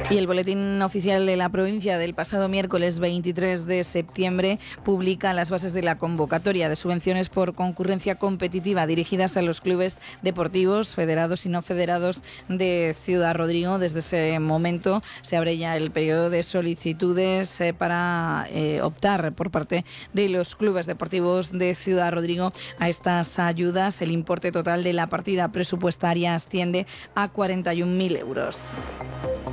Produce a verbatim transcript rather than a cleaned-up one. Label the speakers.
Speaker 1: Y el boletín oficial de la provincia del pasado miércoles veintitrés de septiembre publica las bases de la convocatoria de subvenciones por concurrencia competitiva dirigidas a los clubes deportivos, federados y no federados de Ciudad Rodrigo. Desde ese momento se abre ya el periodo de solicitudes eh, para eh, optar por parte de los clubes deportivos de Ciudad Rodrigo a estas ayudas. El importe total de la partida presupuestaria asciende a cuarenta y un mil euros.